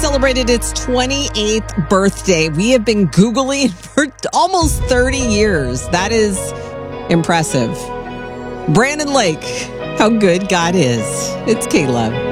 celebrated its 28th birthday. We have been Googling for almost 30 years. That is impressive. Brandon Lake, how good God is. It's K-Love.